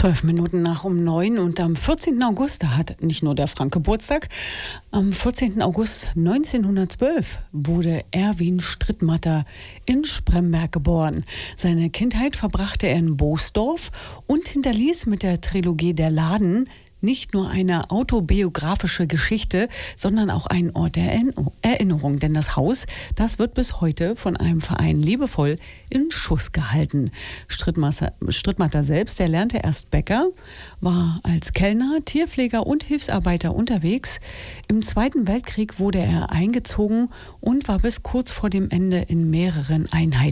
12 Minuten nach um 9 und am 14. August, da hat nicht nur der Frank Geburtstag, am 14. August 1912 wurde Erwin Strittmatter in Spremberg geboren. Seine Kindheit verbrachte er in Boosdorf und hinterließ mit der Trilogie Der Laden nicht nur eine autobiografische Geschichte, sondern auch einen Ort der Erinnerung. Denn das Haus, das wird bis heute von einem Verein liebevoll in Schuss gehalten. Strittmatter selbst, der lernte erst Bäcker, war als Kellner, Tierpfleger und Hilfsarbeiter unterwegs. Im Zweiten Weltkrieg wurde er eingezogen und war bis kurz vor dem Ende in mehreren Einheiten